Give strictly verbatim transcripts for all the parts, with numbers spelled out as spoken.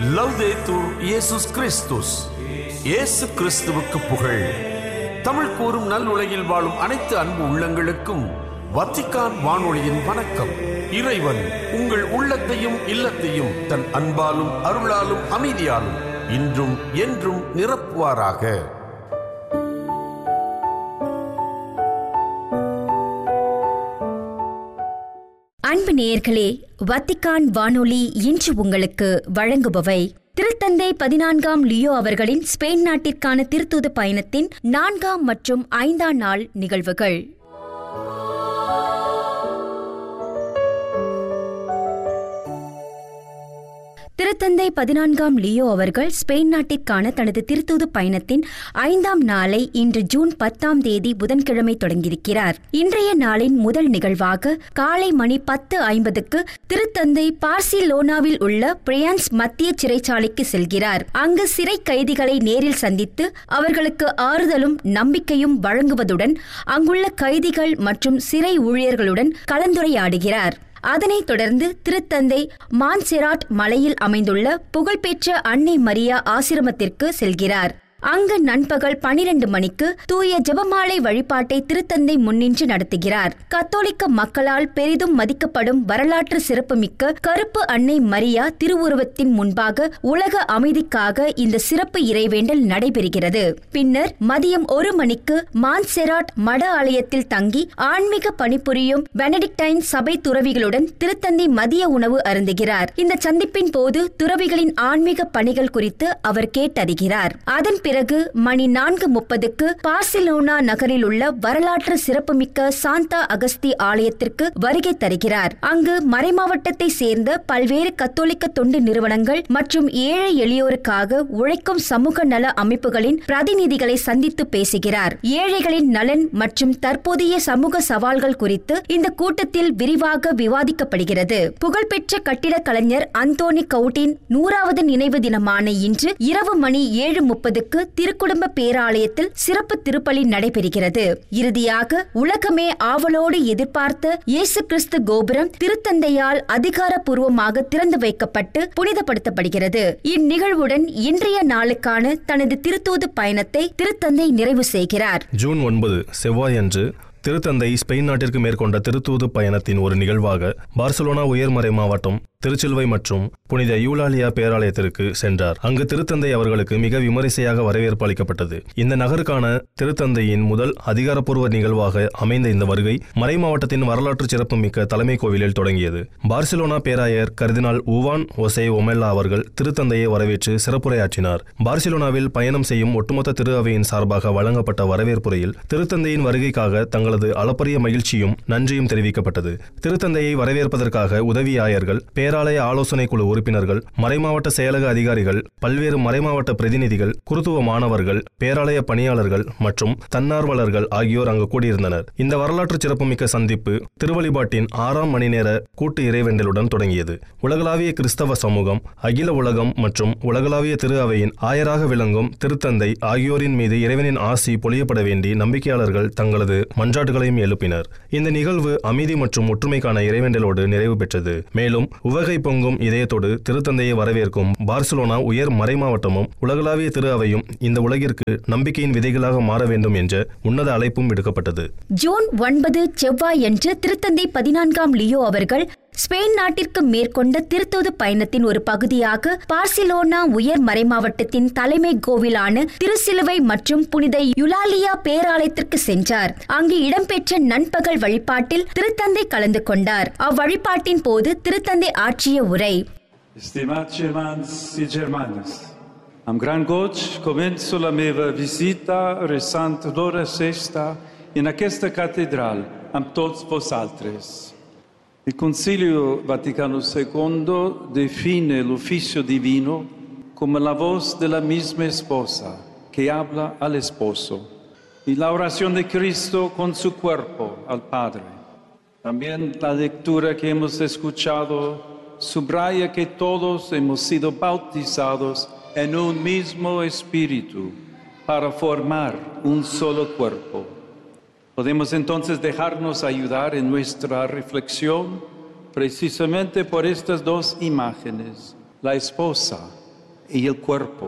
லவ்தேத்தூர் இயேசுஸ் கிறிஸ்துஸ். இயேசு கிறிஸ்துவுக்கு புகழ். தமிழ் கூறும் நல் உலகில் வாழும் அனைத்து அன்பு உள்ளங்களுக்கும் வத்திக்கான் வானொலியின் வணக்கம். இறைவன் உங்கள் உள்ளத்தையும் இல்லத்தையும் தன் அன்பாலும் அருளாலும் அமைதியாலும் இன்றும் என்றும் நிரப்புவாராக. அன்பு நேயர்களே, வத்திக்கான் வானொலி இன்று உங்களுக்கு வழங்குபவை திருத்தந்தை பதினான்காம் லியோ அவர்களின் ஸ்பெயின் நாட்டிற்கான திருத்தூது பயணத்தின் நான்காம் மற்றும் ஐந்தாம் நாள் நிகழ்வுகள். திருத்தந்தை பதினான்காம் லியோ அவர்கள் ஸ்பெயின் நாட்டிற்கான தனது திருத்தூது பயணத்தின் ஐந்தாம் நாளை இன்று ஜூன் பத்தாம் தேதி புதன்கிழமை தொடங்கியிருக்கிறார். இன்றைய நாளின் முதல் நிகழ்வாக காலை மணி பத்து ஐம்பதுக்கு திருத்தந்தை பார்சிலோனாவில் உள்ள பிரியான்ஸ் மத்திய சிறைச்சாலைக்கு செல்கிறார். அங்கு சிறை கைதிகளை நேரில் சந்தித்து அவர்களுக்கு ஆறுதலும் நம்பிக்கையும் வழங்குவதுடன் அங்குள்ள கைதிகள் மற்றும் சிறை ஊழியர்களுடன் கலந்துரையாடுகிறார். அதனைத் தொடர்ந்து திருத்தந்தை மான்செராட் மலையில் அமைந்துள்ள புகழ்பெற்ற அன்னை மரியா ஆசிரமத்திற்கு செல்கிறார். அங்கு நண்பகல் பனிரெண்டு மணிக்கு தூய ஜெபமாலை வழிபாட்டை திருத்தந்தை முன்னின்று நடத்துகிறார். கத்தோலிக்க மக்களால் பெரிதும் மதிக்கப்படும் வரலாற்று சிறப்புமிக்க கருப்பு அன்னை மரியா திருவுருவத்தின் முன்பாக உலக அமைதிக்காக இந்த சிறப்பு இறைவேண்டல் நடைபெறுகிறது. பின்னர் மதியம் ஒரு மணிக்கு மான்செராட் மட ஆலயத்தில் தங்கி ஆன்மீக பணிபுரியும் பெனடிக்டைன் சபை துறவிகளுடன் திருத்தந்தை மதிய உணவு அருந்துகிறார். இந்த சந்திப்பின் போது துறவிகளின் ஆன்மீக பணிகள் குறித்து அவர் கேட்டறிகிறார். அதன் பிறகு மணி நான்கு முப்பதுக்கு பார்சிலோனா நகரில் உள்ள வரலாற்று சிறப்புமிக்க சாந்தா அகஸ்தி ஆலயத்திற்கு வருகை தருகிறார். அங்கு மறைமாவட்டத்தை சேர்ந்த பல்வேறு கத்தோலிக்க தொண்டு நிறுவனங்கள் மற்றும் ஏழை எளியோருக்காக உழைக்கும் சமூக நல அமைப்புகளின் பிரதிநிதிகளை சந்தித்து பேசுகிறார். ஏழைகளின் நலன் மற்றும் தற்போதைய சமூக சவால்கள் குறித்து இந்த கூட்டத்தில் விரிவாக விவாதிக்கப்படுகிறது. புகழ்பெற்ற கட்டிட கலைஞர் அந்தோனி கவுட்டின் நூறாவது நினைவு தினமான இன்று இரவு மணி ஏழு முப்பதுக்கு திருக்குடும்ப பேராலயத்தில் சிறப்பு திருப்பலி நடைபெறுகிறது. இறுதியாக உலகமே ஆவலோடு எதிர்பார்த்த இயேசு கிறிஸ்து கோபுரம் திருத்தந்தையால் அதிகாரப்பூர்வமாக திறந்து வைக்கப்பட்டு புனிதப்படுத்தப்படுகிறது. இந்நிகழ்வுடன் இன்றைய நாளுக்கான தனது திருத்தூது பயணத்தை திருத்தந்தை நிறைவு செய்கிறார். ஜூன் ஒன்பது செவ்வாயன்று திருத்தந்தை ஸ்பெயின் நாட்டிற்கு மேற்கொண்ட திருத்தூது பயணத்தின் ஒரு நிகழ்வாக பார்சலோனா உயர்மறை மாவட்டம் திருச்சிலுவை மற்றும் புனித யூலாலியா பேராலயத்திற்கு சென்றார். அங்கு திருத்தந்தை அவர்களுக்கு மிக விமரிசையாக வரவேற்பு அளிக்கப்பட்டது. இந்த நகருக்கான திருத்தந்தையின் முதல் அதிகாரப்பூர்வ நிகழ்வாக அமைந்த இந்த வருகை மறை மாவட்டத்தின் வரலாற்று சிறப்புமிக்க தலைமை கோவிலில் தொடங்கியது. பார்சிலோனா பேராயர் கர்தினால் ஊவான் ஒசே ஒமெல்லா அவர்கள் திருத்தந்தையை வரவேற்று சிறப்புரையாற்றினார். பார்சிலோனாவில் பயணம் செய்யும் ஒட்டுமொத்த திரு அவையின் சார்பாக வழங்கப்பட்ட வரவேற்புரையில் திருத்தந்தையின் வருகைக்காக தங்களது அளப்பரிய மகிழ்ச்சியும் நன்றியும் தெரிவிக்கப்பட்டது. திருத்தந்தையை வரவேற்பதற்காக உதவி ஆயர்கள், பேராலய ஆலோசனை குழு உறுப்பினர்கள், மறைமாவட்ட செயலக அதிகாரிகள், பல்வேறு மறைமாவட்ட பிரதிநிதிகள், குருத்துவ மாணவர்கள், பேராலய பணியாளர்கள் மற்றும் தன்னார்வலர்கள் ஆகியோர் அங்கு கூடியிருந்தனர். இந்த வரலாற்று சிறப்புமிக்க சந்திப்பு திருவழிபாட்டின் ஆறாம் மணி நேர கூட்டு இறைவேண்டலுடன் தொடங்கியது. உலகளாவிய கிறிஸ்தவ சமூகம், அகில உலகம் மற்றும் உலகளாவிய திரு அவையின் ஆயராக விளங்கும் திருத்தந்தை ஆகியோரின் மீது இறைவனின் ஆசி பொழியப்பட வேண்டி நம்பிக்கையாளர்கள் தங்களது மன்றாட்டுகளையும் எழுப்பினர். இந்த நிகழ்வு அமைதி மற்றும் ஒற்றுமைக்கான இறைவேண்டலோடு நிறைவு பெற்றது. மேலும் உவகை பொங்கும் இதயத்தோடு திருத்தந்தையை வரவேற்கும் பார்சிலோனா உயர் மறை மாவட்டமும் உலகளாவிய திரு அவையும் இந்த உலகிற்கு நம்பிக்கையின் விதைகளாக மாற வேண்டும் என்ற உன்னத அழைப்பும் விடுக்கப்பட்டது. ஜூன் ஒன்பது செவ்வாயன்று திருத்தந்தை பதினான்காம் லியோ அவர்கள் ஸ்பெயின் நாட்டிற்கு மேற்கொண்ட திருத்தூது பயணத்தின் ஒரு பகுதியாக பார்சிலோனா உயர் மறைமாவட்டத்தின் தலைமை கோவிலான திருச்சிலுவை மற்றும் புனித யுலாலியா பேராலயத்திற்கு சென்றார். அங்கு இடம்பெற்ற நண்பகல் வழிபாட்டில் திருத்தந்தை கலந்து கொண்டார். அவ்வழிபாட்டின் போது திருத்தந்தை ஆற்றிய உரை: Estimați germans e germanes, am gran goig començo la meva visita resant l'hora sesta in aquesta catedral amb tots vosaltres. Il Concilio Vaticano secondo define l'ufficio divino come la voz de la misma esposa que habla al esposo y la oración de Cristo con su cuerpo al Padre. También la lectura que hemos escuchado subraya que todos hemos sido bautizados en un mismo espíritu para formar un solo cuerpo. Podemos entonces dejarnos ayudar en nuestra reflexión precisamente por estas dos imágenes, la esposa y el cuerpo.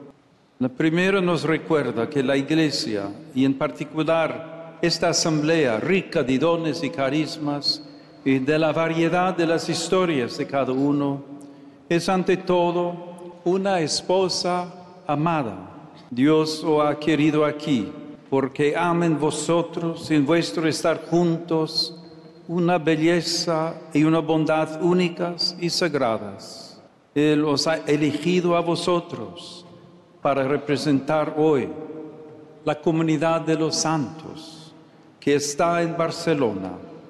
La primera nos recuerda que la Iglesia, y en particular esta asamblea rica de dones y carismas y de la variedad de las historias de cada uno, es ante todo una esposa amada. Dios os ha querido aquí porque ama en vosotros, en vuestro estar juntos, una belleza y una bondad únicas y sagradas. Él os ha elegido a vosotros para representar hoy la comunidad de los santos que está en Barcelona.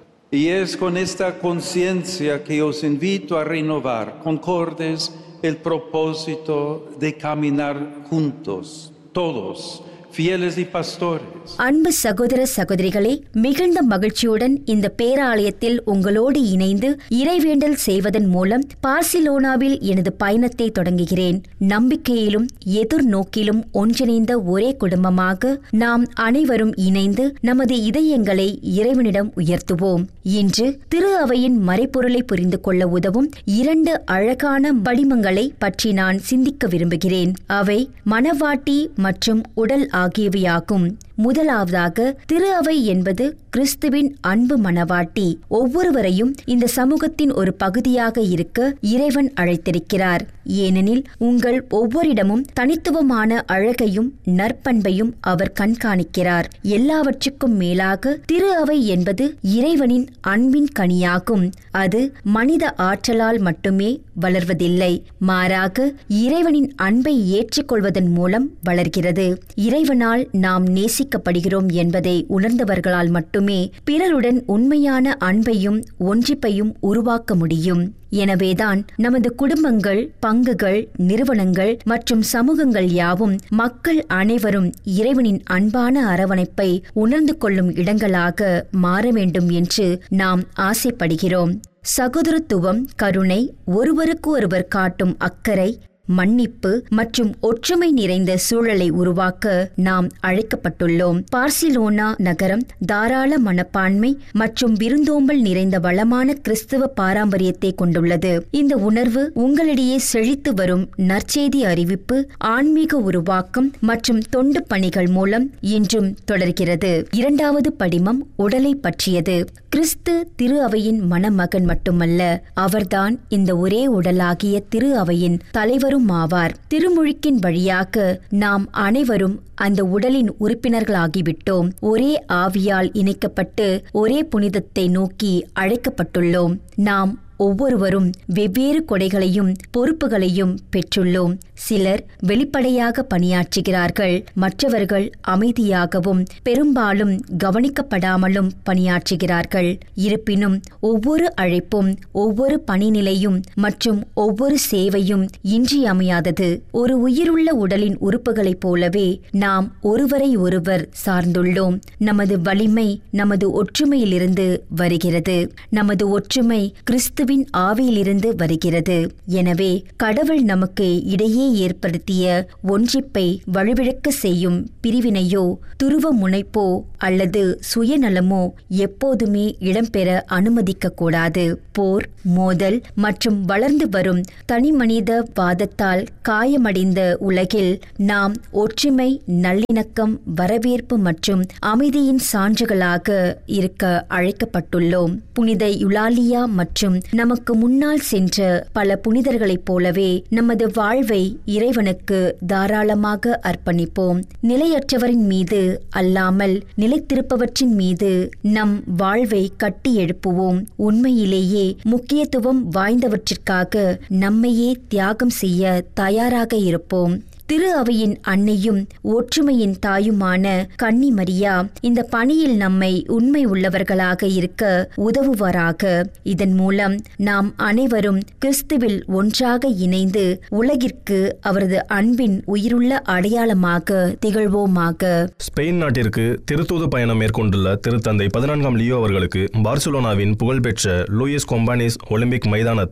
Y es con esta conciencia que os invito a renovar, concordes, el propósito de caminar juntos, todos, fieles y pastores. அன்பு சகோதர சகோதரிகளே, மிகுந்த மகிழ்ச்சியுடன் இந்த பேராலயத்தில் உங்களோடு இணைந்து இறைவேண்டல் செய்வதன் மூலம் பார்சிலோனாவில் எனது பயணத்தை தொடங்குகிறேன். நம்பிக்கையிலும் எதிர்நோக்கிலும் ஒன்றிணைந்த ஒரே குடும்பமாக நாம் அனைவரும் இணைந்து நமது இதயங்களை இறைவனிடம் உயர்த்துவோம். இன்று திரு அவையின் மறைப்பொருளை புரிந்து கொள்ள உதவும் இரண்டு அழகான படிமங்களை பற்றி நான் சிந்திக்க விரும்புகிறேன். அவை மணவாட்டி மற்றும் உடல் ஆகியவையாகும். முதலாவதாக, திரு அவை என்பது கிறிஸ்துவின் அன்பு மணவாட்டி. ஒவ்வொருவரையும் இந்த சமூகத்தின் ஒரு பகுதியாக இருக்க இறைவன் அழைத்திருக்கிறார். ஏனெனில் உங்கள் ஒவ்வொரிடமும் தனித்துவமான அழகையும் நற்பண்பையும் அவர் கண்காணிக்கிறார். எல்லாவற்றுக்கும் மேலாக திரு அவை என்பது இறைவனின் அன்பின் கனியாகும். அது மனித ஆற்றலால் மட்டுமே வளர்வதில்லை, மாறாக இறைவனின் அன்பை ஏற்றுக்கொள்வதன் மூலம் வளர்கிறது. இறைவனால் நாம் நேசிக்கப்படுகிறோம் என்பதை உணர்ந்தவர்களால் மட்டுமே பிறருடன் உண்மையான அன்பையும் ஒன்றிப்பையும் உருவாக்க முடியும். எனவேதான் நமது குடும்பங்கள், பங்குகள், நிறுவனங்கள் மற்றும் சமூகங்கள் யாவும் மக்கள் அனைவரும் இறைவனின் அன்பான அரவணைப்பை உணர்ந்து கொள்ளும் இடங்களாக மாற வேண்டும் என்று நாம் ஆசைப்படுகிறோம். சகோதரத்துவம், கருணை, ஒருவருக்கு ஒருவர் காட்டும் அக்கறை, மன்னிப்பு மற்றும் ஒற்றுமை நிறைந்த சூழலை உருவாக்க நாம் அழைக்கப்பட்டுள்ளோம். பார்சிலோனா நகரம் தாராள மனப்பான்மை மற்றும் விருந்தோம்பல் நிறைந்த வளமான கிறிஸ்தவ பாரம்பரியத்தை கொண்டுள்ளது. இந்த உணர்வு உங்களிடையே செழித்து வரும் நற்செய்தி அறிவிப்பு, ஆன்மீக உருவாக்கம் மற்றும் தொண்டு பணிகள் மூலம் இன்றும் தொடர்கிறது. இரண்டாவது படிமம் உடலை பற்றியது. கிறிஸ்து திரு அவையின் மணமகன் மட்டுமல்ல, அவர்தான் இந்த ஒரே உடலாகிய திரு அவையின் தலைவரும் ஆவார். திருமுழுக்கின் வழியாக நாம் அனைவரும் அந்த உடலின் உறுப்பினர்களாகிவிட்டோம். ஒரே ஆவியால் இணைக்கப்பட்டு ஒரே புனிதத்தை நோக்கி அழைக்கப்பட்டுள்ளோம். நாம் ஒவ்வொருவரும் வெவ்வேறு கொடைகளையும் பொறுப்புகளையும் பெற்றுள்ளோம். சிலர் வெளிப்படையாக பணியாற்றுகிறார்கள், மற்றவர்கள் அமைதியாகவும் பெரும்பாலும் கவனிக்கப்படாமலும் பணியாற்றுகிறார்கள். இருப்பினும் ஒவ்வொரு அழைப்பும், ஒவ்வொரு பணிநிலையும் மற்றும் ஒவ்வொரு சேவையும் இன்றியமையாதது. ஒரு உயிருள்ள உடலின் உறுப்புகளைப் போலவே நாம் ஒருவரை ஒருவர் சார்ந்துள்ளோம். நமது வலிமை நமது ஒற்றுமையிலிருந்து வருகிறது. நமது ஒற்றுமை கிறிஸ்து ஆவியிலிருந்து வருகிறது. எனவே கடவுள் நமக்கு இடையே ஏற்படுத்திய ஒன்றிப்பை வலுவிழக்க செய்யும் பிரிவினையோ, துருவ முனைப்போ அல்லது சுயநலமோ எப்போதுமே இடம்பெற அனுமதிக்க கூடாது. போர், மோதல் மற்றும் வளர்ந்து வரும் தனிமனித வாதத்தால் காயமடைந்த உலகில் நாம் ஒற்றுமை, நல்லிணக்கம், வரவேற்பு மற்றும் அமைதியின் சான்றுகளாக இருக்க அழைக்கப்பட்டுள்ளோம். புனித யுலாலியா மற்றும் நமக்கு முன்னால் சென்ற பல புனிதர்களைப் போலவே நமது வாழ்வை இறைவனுக்கு தாராளமாக அர்ப்பணிப்போம். நிலையற்றவரின் மீது அல்லாமல் நிலைத்திருப்பவற்றின் மீது நம் வாழ்வை கட்டி எழுப்புவோம். உண்மையிலேயே முக்கியத்துவம் வாய்ந்தவற்றிற்காக நம்மையே தியாகம் செய்ய தயாராக இருப்போம். திரு அவையின் அன்னையும் ஒற்றுமையின் தாயுமான கன்னி மரியா இந்த பணியில் நம்மை உண்மை உள்ளவர்களாக இருக்க உதவுவாராக. இதன் மூலம் நாம் அனைவரும் கிறிஸ்துவில் ஒன்றாக இணைந்து உலகிற்கு அவரது அன்பின் உயிருள்ள அடையாளமாக திகழ்வோமாக. ஸ்பெயின் நாட்டிற்கு திருத்தூது பயணம் மேற்கொண்டுள்ள திருத்தந்தை பதினான்காம் லியோ அவர்களுக்கு பார்சிலோனாவின் புகழ்பெற்ற லூயிஸ் கொம்பானிஸ் ஒலிம்பிக் மைதானத்தில்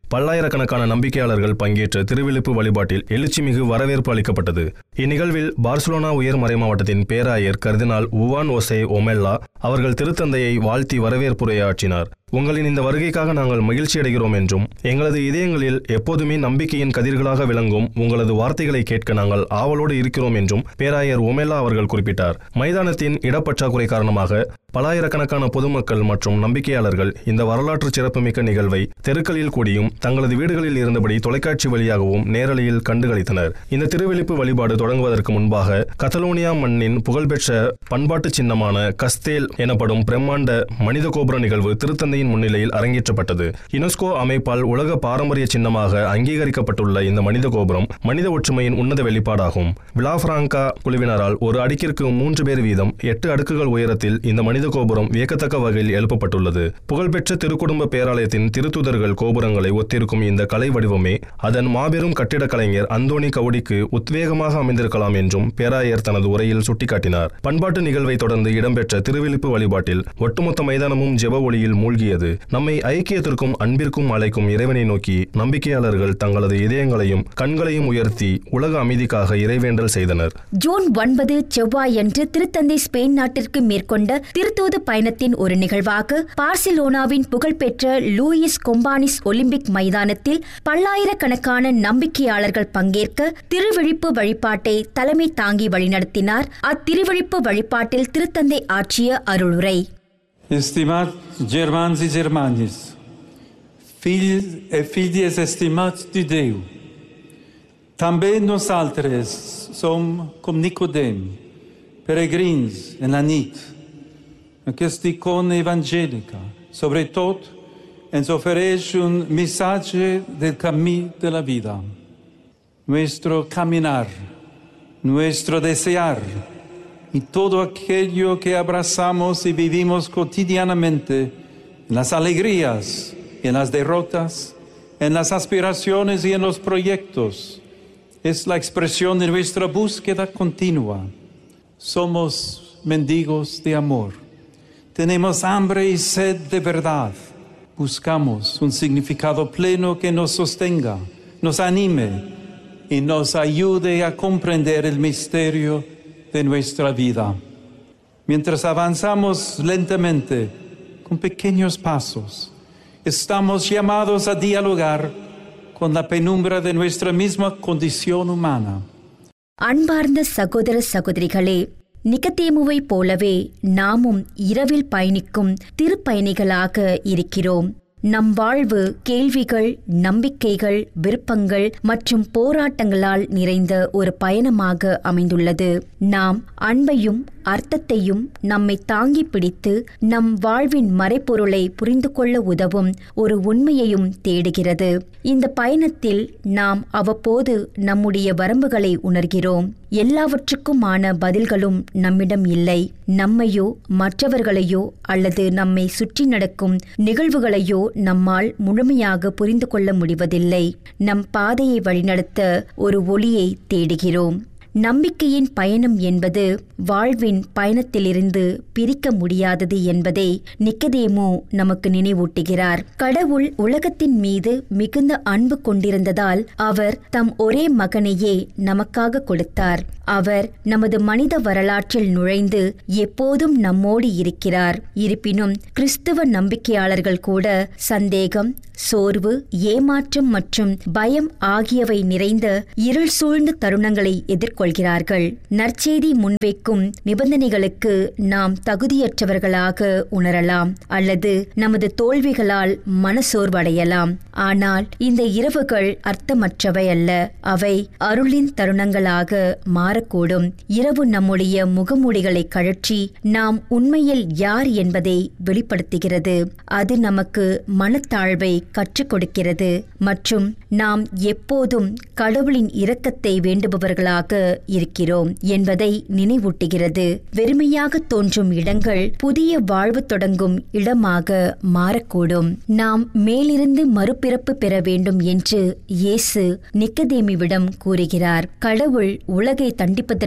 பல்லாயிரக்கணக்கான நம்பிக்கையாளர்கள் பங்கேற்ற திருவிழிப்பு வழிபாட்டில் எழுச்சிமிகு வரவேற்பு அளிக்கப்பட்டது. இந்நிகழ்வில் பார்சலோனா உயர் மறைமாவட்டத்தின் பேராயர் கர்தினால் உவான் ஒசே ஒமெல்லா அவர்கள் திருத்தந்தையை வாழ்த்தி வரவேற்புரையாற்றினார். உங்களின் இந்த வருகைக்காக நாங்கள் மகிழ்ச்சி அடைகிறோம் என்றும் எங்களது இதயங்களில் எப்போதுமே நம்பிக்கையின் கதிர்களாக விளங்கும் உங்களது வார்த்தைகளை கேட்க நாங்கள் ஆவலோடு இருக்கிறோம் என்றும் பேராயர் ஒமெல்லா அவர்கள் குறிப்பிட்டார். மைதானத்தின் இடப்பற்றாக்குறை காரணமாக பலாயிரக்கணக்கான பொதுமக்கள் மற்றும் நம்பிக்கையாளர்கள் இந்த வரலாற்று சிறப்புமிக்க நிகழ்வை தெருக்களில் கூடியும் தங்களது வீடுகளில் இருந்தபடி தொலைக்காட்சி வழியாகவும் நேரலையில் கண்டுகளித்தனர். இந்த திருவெளிப்பு வழிபாடு தொடங்குவதற்கு முன்பாக கத்தலோனியா மண்ணின் புகழ்பெற்ற பண்பாட்டு சின்னமான கஸ்தேல் எனப்படும் பிரம்மாண்ட மனித கோபுர நிகழ்வு திருத்தந்தையின் முன்னிலையில் அரங்கேற்றப்பட்டது. யுனெஸ்கோ அமைப்பால் உலக பாரம்பரிய சின்னமாக அங்கீகரிக்கப்பட்டுள்ள இந்த மனித கோபுரம் மனித ஒற்றுமையின் உன்னத வெளிப்பாடாகும். விலாஃபிராங்கா குழுவினரால் ஒரு அடுக்கிற்கு மூன்று பேர் வீதம் எட்டு அடுக்குகள் உயரத்தில் இந்த மனித கோபுரம் வியக்கத்தக்க வகையில் எழுப்பப்பட்டுள்ளது. புகழ்பெற்ற திருக்குடும்ப பேராலயத்தின் திருத்துதர்கள் கோபுரங்களை ஒத்திருக்கும் இந்த கலை வடிவமே அதன் மாபெரும் கட்டிடக் கலைஞர் அந்தோனி கவுடிக்கு உத்வேகமாக அமைந்திருக்கலாம் என்றும் பேராயர் தனது உரையில் சுட்டிக்காட்டினார். பண்பாட்டு நிகழ்வை தொடர்ந்து இடம்பெற்ற திருவிழிப்பு வழிபாட்டில் ஒட்டுமொத்த மைதானமும் ஜெப ஒளியில் மூழ்கியது. நம்மை ஐக்கியத்திற்கும் அன்பிற்கும் அழைக்கும் இறைவனை நோக்கி நம்பிக்கையாளர்கள் தங்களது இதயங்களையும் கண்களையும் உயர்த்தி உலக அமைதிக்காக இறைவேண்டல் செய்தனர். ஜூன் ஒன்பது செவ்வாயன்று திருத்தந்தை ஸ்பெயின் நாட்டிற்கு மேற்கொண்ட திருத்தூது பயணத்தின் ஒரு நிகழ்வாக பார்சிலோனாவின் புகழ்பெற்ற லூயிஸ் கொம்பானிஸ் ஒலிம்பிக் மைதானத்தில் பல்லாயிரக்கணக்கான நம்பிக்கையாளர்கள் பங்கேற்க திருவிழிப்பு வழிபாட்டை தலைமை தாங்கி வழிநடத்தினார். அத்திருவிழிப்பு வழிபாட்டில் திருத்தந்தை ஆற்றிய அருளுரை. Estimados germans e germanes, filhos e filhas estimados de Deus, também nós altres somos como Nicodemo, peregrinos na nit, aquesta icona evangélica, sobretot ens ofereix un missatge del camí de la vida. Nuestro caminar, nuestro desear, y todo aquello que abrazamos y vivimos cotidianamente, en las alegrías y en las derrotas, en las aspiraciones y en los proyectos, es la expresión de nuestra búsqueda continua. Somos mendigos de amor. Tenemos hambre y sed de verdad. Buscamos un significado pleno que nos sostenga, nos anime y nos ayude a comprender el misterio de nuestra vida. Mientras avanzamos lentamente, con pequeños pasos, estamos llamados a dialogar con la penumbra de nuestra misma condición humana. அன்பார்ந்த சகோதர சகோதரிகளே, நிகதேமுவை போலவே நாமும் இரவில் பயணிக்கும் திருப்பயணிகளாக இருக்கிறோம். நம் வாழ்வு கேள்விகள், நம்பிக்கைகள், விருப்பங்கள் மற்றும் போராட்டங்களால் நிறைந்த ஒரு பயணமாக அமைந்துள்ளது. நாம் அன்பையும் அர்த்தத்தையும் நம்மை தாங்கி பிடித்து நம் வாழ்வின் மறைப்பொருளை புரிந்து கொள்ள உதவும் ஒரு உண்மையையும் தேடுகிறது. இந்த பயணத்தில் நாம் அவ்வப்போது நம்முடைய வரம்புகளை உணர்கிறோம். எல்லாவற்றுக்குமான பதில்களும் நம்மிடம் இல்லை. நம்மையோ மற்றவர்களையோ அல்லது நம்மை சுற்றி நடக்கும் நிகழ்வுகளையோ நம்மால் முழுமையாக புரிந்து கொள்ள முடிவதில்லை. நம் பாதையை வழிநடத்த ஒரு ஒளியை தேடுகிறோம். நம்பிக்கையின் பயணம் என்பது வாழ்வின் பயணத்திலிருந்து பிரிக்க முடியாதது என்பதை நிக்கதேமு நமக்கு நினைவூட்டுகிறார். கடவுள் உலகத்தின் மீது மிகுந்த அன்பு கொண்டிருந்ததால் அவர் தம் ஒரே மகனையே நமக்காக கொடுத்தார். அவர் நமது மனித வரலாற்றில் நுழைந்து எப்போதும் நம்மோடு இருக்கிறார். இருப்பினும் கிறிஸ்துவ நம்பிக்கையாளர்கள் கூட சந்தேகம், சோர்வு, ஏமாற்றம் மற்றும் பயம் ஆகியவை நிறைந்த இருள் சூழ்ந்த தருணங்களை எதிர்கொள்கிறார்கள். நற்செய்தி முன்வைக்கும் நிபந்தனைகளுக்கு நாம் தகுதியற்றவர்களாக உணரலாம் அல்லது நமது தோல்விகளால் மனசோர்வடையலாம். ஆனால் இந்த இரவுகள் அர்த்தமற்றவை அல்ல. அவை அருளின் தருணங்களாக மாறக்கூடும். இரவு நம்முடைய முகமூடிகளை கழற்றி நாம் உண்மையில் யார் என்பதை வெளிப்படுத்துகிறது. அது நமக்கு மனத்தாழ்வை கற்றுக் கொடுக்கிறது மற்றும் நாம் எப்போதும் கடவுளின் இரக்கத்தை வேண்டுபவர்களாக இருக்கிறோம் என்பதை நினைவூட்டுகிறது. வெறுமையாக தோன்றும் இடங்கள் புதிய வாழ்வு தொடங்கும் இடமாக மாறக்கூடும். நாம் மேலிருந்து மறுபிறப்பு பெற வேண்டும் என்று இயேசு நிக்கதேமுவிடம் கூறுகிறார். கடவுள் உலகை தண்டிப்பதற்கு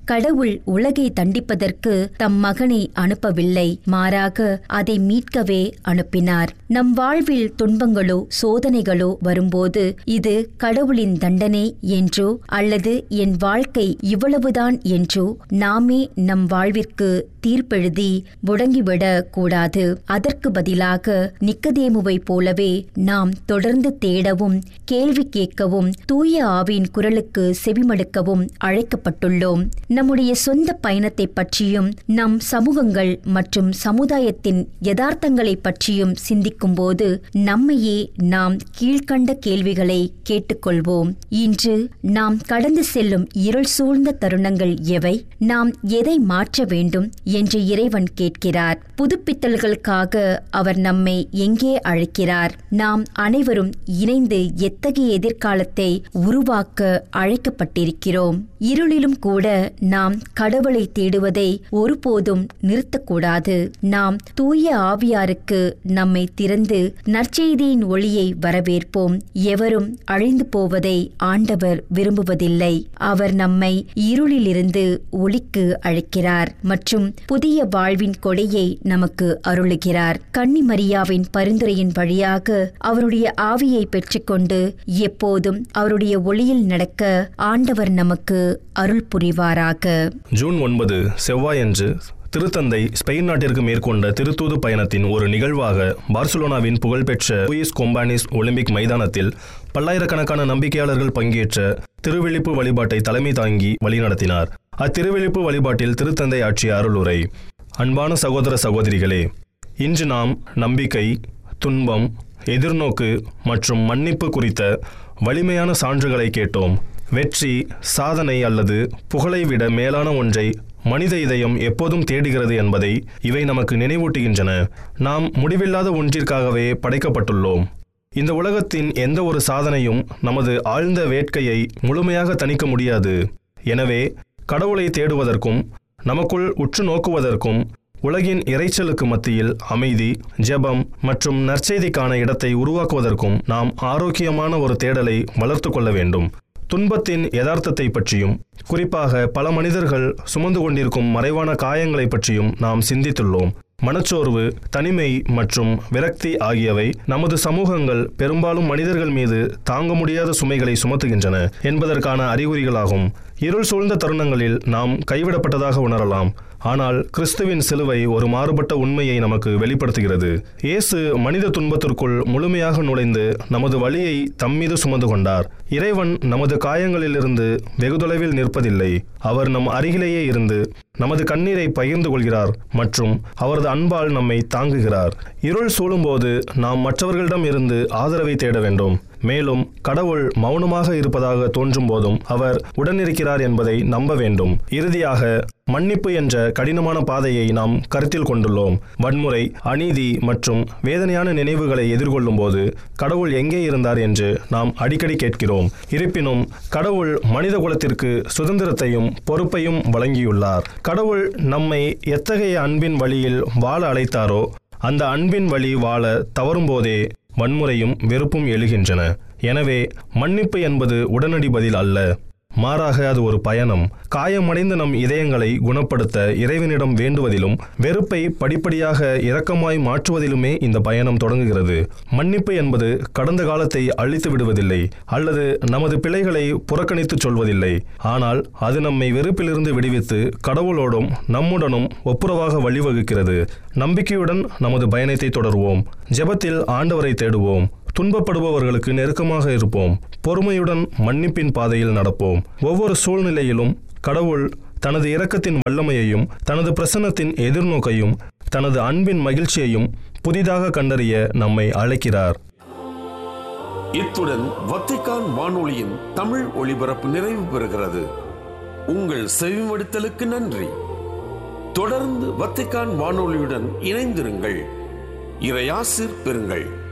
கடவுள் உலகை தண்டிப்பதற்கு தம் மகனை அனுப்பவில்லை, மாறாக அதை மீட்கவே அனுப்பினார். நம் வாழ்வில் துன்பங்களோ சோதனைகளோ வரும்போது இது கடவுளின் தண்டனை என்றோ அல்லது என் வாழ்க்கை இவ்வளவுதான் என்றோ நாமே நம் வாழ்விற்கு தீர்ப்பெழுதி முடங்கிவிடக் கூடாது. அதற்கு பதிலாக நிக்கதேமுவை போலவே நாம் தொடர்ந்து தேடவும் கேள்வி கேட்கவும் தூய ஆவியின் குரலுக்கு செவிமடுக்கவும் அழைக்கப்பட்டுள்ளோம். நம்முடைய சொந்த பயணத்தை பற்றியும் நம் சமூகங்கள் மற்றும் சமுதாயத்தின் யதார்த்தங்களை பற்றியும் சிந்திக்கும் போது நம்மையே நாம் கீழ்கண்ட கேள்விகளை கேட்டுக்கொள்வோம். இன்று நாம் கடந்து செல்லும் இருள் சூழ்ந்த தருணங்கள் எவை? நாம் எதை மாற்ற வேண்டும் என்று இறைவன் கேட்கிறார். புதுப்பித்தல்களுக்காக அவர் நம்மை எங்கே அழைக்கிறார்? நாம் அனைவரும் இணைந்து எத்தகைய எதிர்காலத்தை உருவாக்க அழைக்கப்பட்டிருக்கிறோம். இருளிலும் கூட நாம் கடவுளை தேடுவதை ஒருபோதும் நிறுத்தக்கூடாது. நாம் தூய ஆவியாருக்கு நம்மை திறந்து நற்செய்தியின் ஒளியை வரவேற்போம். எவரும் அழிந்து போவதை ஆண்டவர் விரும்புவதில்லை. அவர் நம்மை இருளிலிருந்து ஒளிக்கு அழைக்கிறார் மற்றும் புதிய வாழ்வின் கொடையை நமக்கு அருளுகிறார். கன்னி மரியாவின் பரிந்துரையின் வழியாக அவருடைய ஆவியை பெற்றுக்கொண்டு எப்போதும் அவருடைய ஒளியில் நடக்க ஆண்டவர் நமக்கு அருள் புரிவாராக. ஜூன் ஒன்பது செவ்வாயன்று திருத்தந்தை ஸ்பெயின் நாட்டிற்கு மேற்கொண்ட திருத்தூது பயணத்தின் ஒரு நிகழ்வாக பார்சிலோனாவின் புகழ்பெற்ற லூயிஸ் கொம்பானிஸ் ஒலிம்பிக் மைதானத்தில் பல்லாயிரக்கணக்கான நம்பிக்கையாளர்கள் பங்கேற்ற திருவிழிப்பு வழிபாட்டை தலைமை தாங்கி வழிநடத்தினார். அத்திருவிழிப்பு வழிபாட்டில் திருத்தந்தை ஆற்றிய அருளுரை. அன்பான சகோதர சகோதரிகளே, இன்று நாம் நம்பிக்கை, துன்பம், எதிர்நோக்கு மற்றும் மன்னிப்பு குறித்த வலிமையான சான்றுகளை கேட்டோம். வெற்றி, சாதனை அல்லது புகழை விட மேலான ஒன்றை மனித இதயம் எப்போதும் தேடுகிறது என்பதை இவை நமக்கு நினைவூட்டுகின்றன. நாம் முடிவில்லாத ஒன்றிற்காகவே படைக்கப்பட்டுள்ளோம். இந்த உலகத்தின் எந்த ஒரு சாதனையும் நமது ஆழ்ந்த வேட்கையை முழுமையாக தணிக்க முடியாது. எனவே கடவுளை தேடுவதற்கும் நமக்குள் உற்று நோக்குவதற்கும் உலகின் இரைச்சலுக்கு மத்தியில் அமைதி, ஜெபம் மற்றும் நற்செய்திக்கான இடத்தை உருவாக்குவதற்கும் நாம் ஆரோக்கியமான ஒரு தேடலை வளர்த்து கொள்ள வேண்டும். துன்பத்தின் யதார்த்தத்தை பற்றியும் குறிப்பாக பல மனிதர்கள் சுமந்து கொண்டிருக்கும் மறைவான காயங்களை பற்றியும் நாம் சிந்தித்துள்ளோம். மனச்சோர்வு, தனிமை மற்றும் விரக்தி ஆகியவை நமது சமூகங்கள் பெரும்பாலும் மனிதர்கள் மீது தாங்க முடியாத சுமைகளை சுமத்துகின்றன என்பதற்கான அறிகுறிகளாகும். இருள் சூழ்ந்த தருணங்களில் நாம் கைவிடப்பட்டதாக உணரலாம். ஆனால் கிறிஸ்துவின் சிலுவை ஒரு மாறுபட்ட உண்மையை நமக்கு வெளிப்படுத்துகிறது. இயேசு மனித துன்பத்திற்குள் முழுமையாக நுழைந்து நமது வலியை தம்மீது சுமந்து கொண்டார். இறைவன் நமது காயங்களிலிருந்து வெகு தொலைவில் நிற்பதில்லை. அவர் நம் அருகிலேயே இருந்து நமது கண்ணீரை பகிர்ந்து கொள்கிறார் மற்றும் அவரது அன்பால் நம்மை தாங்குகிறார். இருள் சூழும்போது நாம் மற்றவர்களிடம் இருந்து ஆதரவை தேட வேண்டும். மேலும் கடவுள் மௌனமாக இருப்பதாக தோன்றும் போதும் அவர் உடனிருக்கிறார் என்பதை நம்ப வேண்டும். இறுதியாக மன்னிப்பு என்ற கடினமான பாதையை நாம் கருத்தில் கொண்டுள்ளோம். வன்முறை, அநீதி மற்றும் வேதனையான நினைவுகளை எதிர்கொள்ளும் போது கடவுள் எங்கே இருந்தார் என்று நாம் அடிக்கடி கேட்கிறோம். இருப்பினும் கடவுள் மனித குலத்திற்கு சுதந்திரத்தையும் பொறுப்பையும் வழங்கியுள்ளார். கடவுள் நம்மை எத்தகைய அன்பின் வழியில் வாழ அழைத்தாரோ அந்த அன்பின் வழி வாழ தவறும்போதே வன்முறையும் வெறுப்பும் எழுகின்றன. எனவே மன்னிப்பு என்பது உடனடி பதில் அல்ல, மாறாக அது ஒரு பயணம். காயமடைந்த நம் இதயங்களை குணப்படுத்த இறைவனிடம் வேண்டுவதிலும் வெறுப்பை படிப்படியாக இரக்கமாய் மாற்றுவதிலுமே இந்த பயணம் தொடங்குகிறது. மன்னிப்பு என்பது கடந்த காலத்தை அழித்து விடுவதில்லை அல்லது நமது பிழைகளை புறக்கணித்து சொல்வதில்லை. ஆனால் அது நம்மை வெறுப்பிலிருந்து விடுவித்து கடவுளோடும் நம்முடனும் ஒப்புரவாக வழிவகுக்கிறது. நம்பிக்கையுடன் நமது பயணத்தை தொடர்வோம். ஜெபத்தில் ஆண்டவரை தேடுவோம். துன்பப்படுபவர்களுக்கு நெருக்கமாக இருப்போம். பொறுமையுடன் மன்னிப்பின் பாதையில் நடப்போம். ஒவ்வொரு சூழ்நிலையிலும் கடவுள் தனது இரக்கத்தின் வல்லமையையும் தனது பிரசன்னத்தின் எதிர்நோக்கையும் தனது அன்பின் மகிழ்ச்சியையும் புதிதாக கண்டறிய நம்மை அழைக்கிறார். இத்துடன் வத்திக்கான் வானொலியின் தமிழ் ஒளிபரப்பு நிறைவு பெறுகிறது. உங்கள் செவிமடுத்தலுக்கு நன்றி. தொடர்ந்து வத்திக்கான் வானொலியுடன் இணைந்திருங்கள். இறையாசிர் பெறுங்கள்.